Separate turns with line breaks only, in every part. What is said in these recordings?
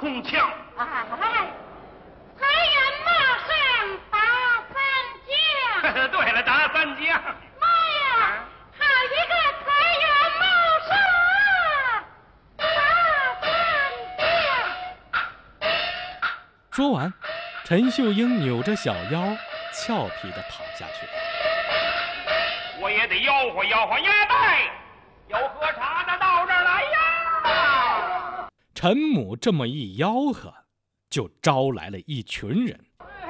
空腔。
哎，财源马上打三将。
对了，打三将。
妈呀，好一个财源茂盛，打三将！
说完，陈秀英扭着小腰，俏皮地跑下去了。
我也得吆喝吆喝呀，带有喝茶的到这儿来呀！
陈母这么一吆喝，就招来了一群人。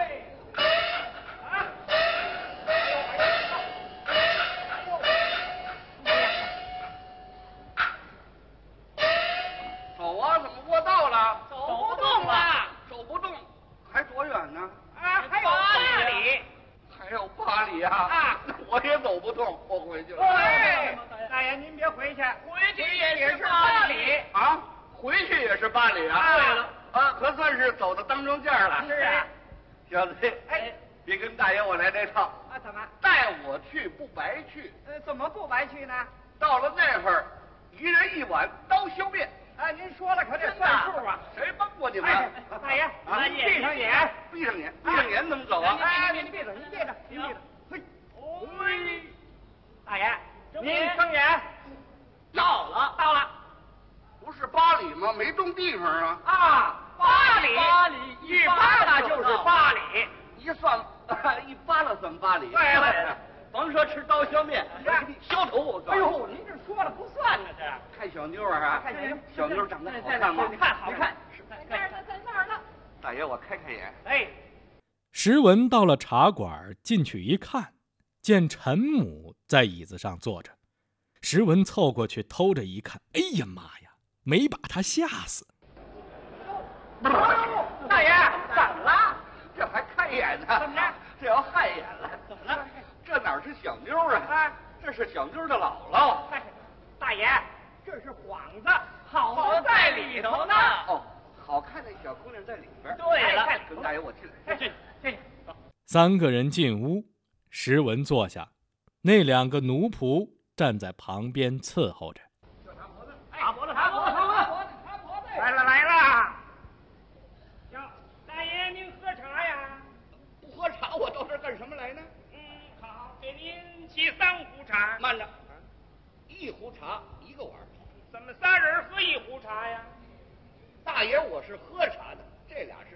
走啊，怎么过道了？
走不动了，
走不动，还多远呢？
啊，还有8里。
还有8里啊！
啊，
我也走不动，我回去了。
哎，大爷您别回去，回去也是8里
啊，回去也是8里啊！
对了，
啊，可算是走到当中间了。
是啊，
小子，
哎，
别跟大爷我来这套
啊，怎么？
带我去不白去。
怎么不白去呢？
到了那会儿，一人1碗刀削面。
啊，您说了可得算数啊！
谁帮过你们？
大爷，您闭上眼，
闭上眼，闭上眼怎么走啊？
哎，您闭着，您闭着，您闭着。嘿，嘿，大爷，您睁眼。到了。
不是8里吗？没动地方啊！
啊，8里，一扒拉就是8里，
一算一扒拉算8里。
对了，
甭说吃刀削面，我给你削头我告诉你。
哎呦，您这说了不算呢，这
看小妞啊，
看
小妞长得好看吗？
看好看。
在那儿呢。
大爷，我开眼。
哎，
石文到了茶馆，进去一看，见陈母在椅子上坐着。石文凑过去偷着一看，哎呀妈呀，没把他吓死。
大爷，怎么了？
这还开眼呢？
怎么着？
这要害眼了？
怎么了？
这哪是小妞啊？这是小妞的姥姥。
大爷，这是幌子，好在里头呢。
哦，好看的小姑娘在里边。
对了，
跟大爷我进来。
进。
3个人进屋，石文坐下，那2个奴仆站在旁边伺候着。
茶婆子，来了。大爷您喝茶呀？
不喝茶，我到这儿干什么来呢？
好，给您沏3壶茶。
慢着，1壶茶1个碗。
怎么3人喝1壶茶呀？
大爷，我是喝茶的，这俩